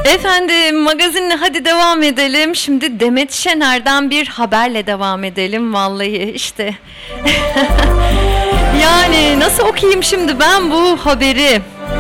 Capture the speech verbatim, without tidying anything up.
Efendim magazinle hadi devam edelim. Şimdi Demet Şener'den bir haberle devam edelim vallahi işte. Yani nasıl okuyayım şimdi ben bu haberi?